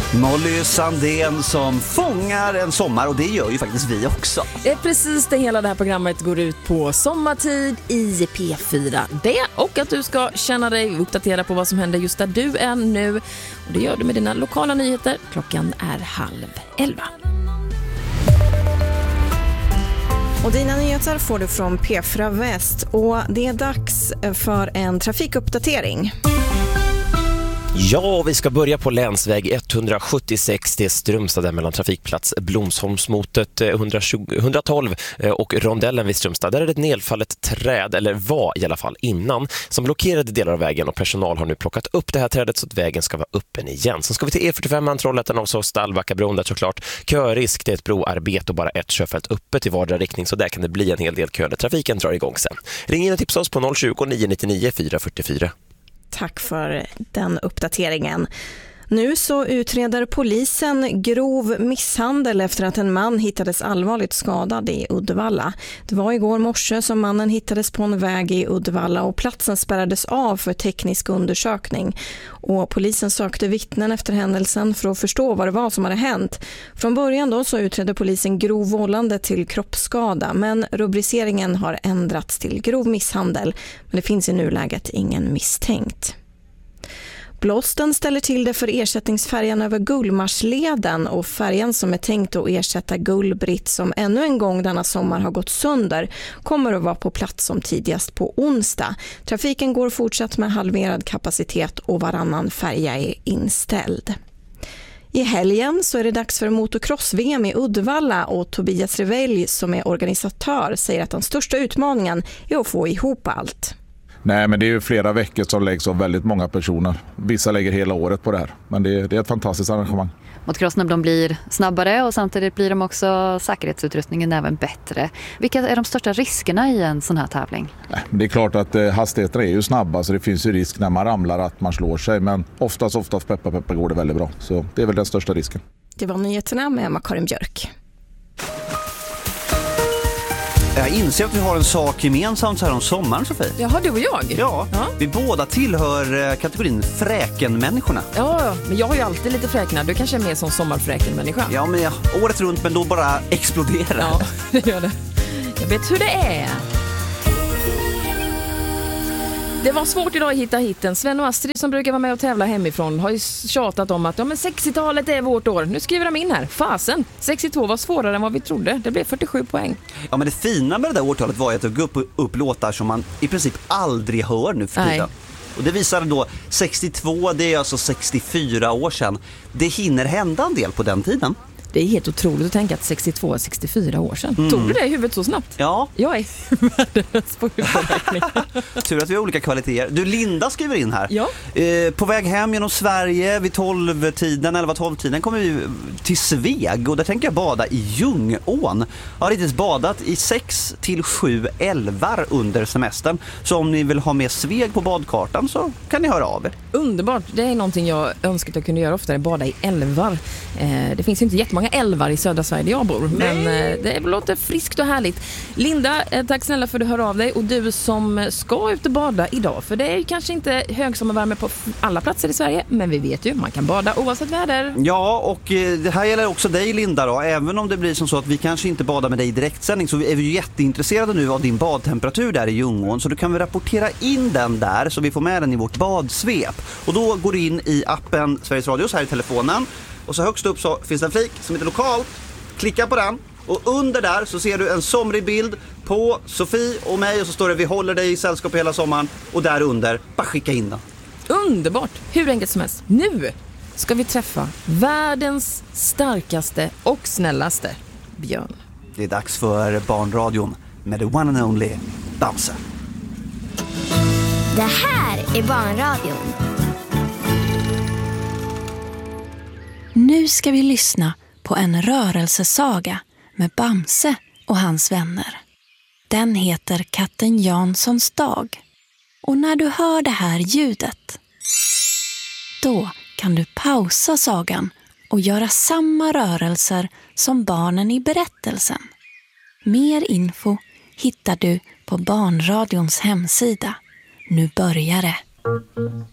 Molly Sandén som fångar en sommar, och det gör ju faktiskt vi också. Det är precis det hela det här programmet går ut på, sommartid i P4. Det och att du ska känna dig uppdaterad på vad som händer just där du är nu. Och det gör du med dina lokala nyheter. Klockan är 10:30. Och dina nyheter får du från P4 Väst, och det är dags för en trafikuppdatering. Ja, vi ska börja på länsväg 176, det är Strömstad där mellan trafikplats Blomsholmsmotet 112 och rondellen vid Strömstad. Där är det ett nedfallet träd, eller var i alla fall innan, som blockerade delar av vägen, och personal har nu plockat upp det här trädet så att vägen ska vara öppen igen. Sen ska vi till E45 Trollhättan och så Stallbackabron där såklart. Körisk, det är ett broarbete och bara ett körfält öppet i vardera riktning, så där kan det bli en hel del kö när trafiken drar igång sen. Ring in och tipsa oss på 020-999 444. Tack för den uppdateringen. Nu så utreder polisen grov misshandel efter att en man hittades allvarligt skadad i Uddevalla. Det var igår morse som mannen hittades på en väg i Uddevalla, och platsen spärrades av för teknisk undersökning. Och polisen sökte vittnen efter händelsen för att förstå vad det var som hade hänt. Från början då så utredde polisen grov vållande till kroppsskada, men rubriceringen har ändrats till grov misshandel. Men det finns i nuläget ingen misstänkt. Blåsten ställer till det för ersättningsfärjan över Gullmarsleden, och färjan som är tänkt att ersätta Gullbritt, som ännu en gång denna sommar har gått sönder, kommer att vara på plats som tidigast på onsdag. Trafiken går fortsatt med halverad kapacitet och varannan färja är inställd. I helgen så är det dags för motocross-VM i Uddevalla, och Tobias Revelj som är organisatör säger att den största utmaningen är att få ihop allt. Nej, men det är ju flera veckor som läggs av väldigt många personer. Vissa lägger hela året på det här. Men det är ett fantastiskt arrangemang. Motocrossen, de blir snabbare, och samtidigt blir de också säkerhetsutrustningen även bättre. Vilka är de största riskerna i en sån här tävling? Nej, det är klart att hastigheten är ju snabba, så det finns ju risk när man ramlar att man slår sig. Men oftast peppa går det väldigt bra. Så det är väl den största risken. Det var nyheterna med Emma-Karin Björk. Jag inser att vi har en sak gemensamt så här om sommaren, Sofie. Jaha, du och jag? Ja, vi båda tillhör kategorin fräkenmänniskorna. Ja, men jag har ju alltid lite fräknad. Du kanske är mer som sommarfräkenmänniska. Ja, men året runt, men då bara exploderar. Ja, det gör det. Jag vet hur det är. Det var svårt idag att hitta hitten. Sven och Astrid som brukar vara med och tävla hemifrån har ju tjatat om att men 60-talet är vårt år. Nu skriver de in här. Fasen, 62 var svårare än vad vi trodde. Det blev 47 poäng. Ja, men det fina med det där årtalet var att det gav upp låtar som man i princip aldrig hör nu för tiden. Och det visade då 62, det är alltså 64 år sedan. Det hinner hända en del på den tiden. Det är helt otroligt att tänka att 62 är 64 år sedan. Tog du det i huvudet så snabbt? Ja. Jag är värdelös på huvudräkning. Tur att vi har olika kvaliteter. Du, Linda skriver in här. Ja. På väg hem genom Sverige vid 11-12-tiden kommer vi till Sveg, och där tänker jag bada i Ljungån. Jag har hittills badat i 6-7 älvar under semestern. Så om ni vill ha med Sveg på badkartan så kan ni höra av er. Underbart, det är någonting jag önskat att jag kunde göra oftare, bada i älvar. Det finns ju inte jättemånga älvar i södra Sverige där jag bor, men det låter friskt och härligt. Linda, tack snälla för att du hör av dig, och du som ska ut och bada idag, för det är ju kanske inte högsommarvärme på alla platser i Sverige, men vi vet ju, man kan bada oavsett väder. Ja, och det här gäller också dig, Linda då. Även om det blir som så att vi kanske inte badar med dig i direktsändning, så är vi ju jätteintresserade nu av din badtemperatur där i Ljungån, så du kan väl rapportera in den där så vi får med den i vårt badsvep. Och då går du in i appen Sveriges Radio här i telefonen, och så högst upp så finns det en flik som heter lokalt. Klicka på den, och under där så ser du en somrig bild på Sofie och mig, och så står det vi håller dig i sällskap hela sommaren, och där under bara skicka in den. Underbart, hur enkelt som helst. Nu ska vi träffa världens starkaste och snällaste björn. Det är dags för Barnradion med the one and only Bamse. Det här är Barnradion. Nu ska vi lyssna på en rörelsesaga med Bamse och hans vänner. Den heter Katten Janssons dag. Och när du hör det här ljudet, då kan du pausa sagan och göra samma rörelser som barnen i berättelsen. Mer info hittar du på Barnradions hemsida. Nu börjar det.